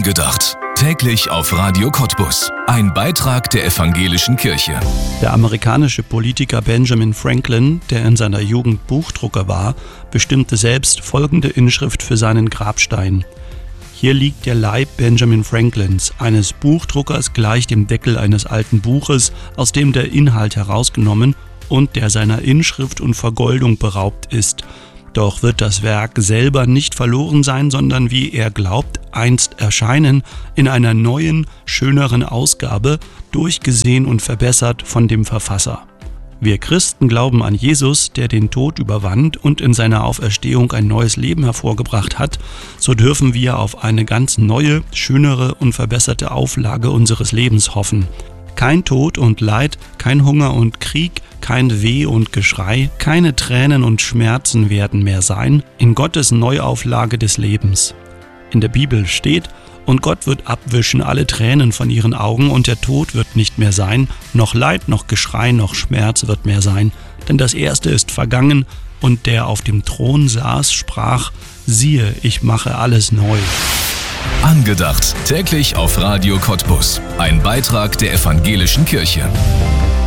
Angedacht. Täglich auf Radio Cottbus. Ein Beitrag der Evangelischen Kirche. Der amerikanische Politiker Benjamin Franklin, der in seiner Jugend Buchdrucker war, bestimmte selbst folgende Inschrift für seinen Grabstein: Hier liegt der Leib Benjamin Franklins, eines Buchdruckers gleich dem Deckel eines alten Buches, aus dem der Inhalt herausgenommen und der seiner Inschrift und Vergoldung beraubt ist. Doch wird das Werk selber nicht verloren sein, sondern, wie er glaubt, einst erscheinen in einer neuen, schöneren Ausgabe, durchgesehen und verbessert von dem Verfasser. Wir Christen glauben an Jesus, der den Tod überwand und in seiner Auferstehung ein neues Leben hervorgebracht hat. So dürfen wir auf eine ganz neue, schönere und verbesserte Auflage unseres Lebens hoffen. Kein Tod und Leid, kein Hunger und Krieg, kein Weh und Geschrei, keine Tränen und Schmerzen werden mehr sein in Gottes Neuauflage des Lebens. In der Bibel steht: Und Gott wird abwischen alle Tränen von ihren Augen, und der Tod wird nicht mehr sein, noch Leid, noch Geschrei, noch Schmerz wird mehr sein. Denn das Erste ist vergangen, und der auf dem Thron saß, sprach: Siehe, ich mache alles neu. Angedacht. Täglich auf Radio Cottbus. Ein Beitrag der Evangelischen Kirche.